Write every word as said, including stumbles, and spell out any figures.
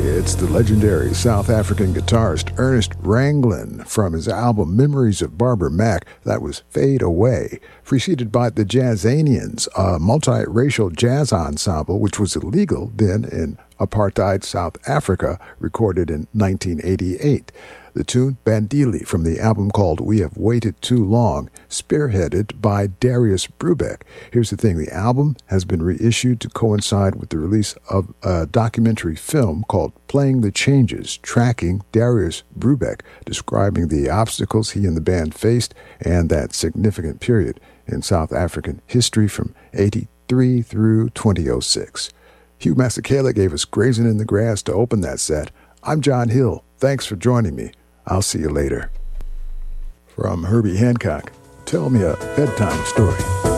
It's the legendary South African guitarist Ernest Ranglin from his album Memories of Barbara Mac. That was Fade Away, preceded by the Jazzanians, a multiracial jazz ensemble which was illegal then in apartheid South Africa, recorded in nineteen eighty-eight. The tune Bandili from the album called We Have Waited Too Long, spearheaded by Darius Brubeck. Here's the thing, the album has been reissued to coincide with the release of a documentary film called Playing the Changes, tracking Darius Brubeck, describing the obstacles he and the band faced and that significant period in South African history from eighty-three through twenty oh six. Hugh Masekela gave us Grazing in the Grass to open that set. I'm John Hill. Thanks for joining me. I'll see you later. From Herbie Hancock, tell me a bedtime story.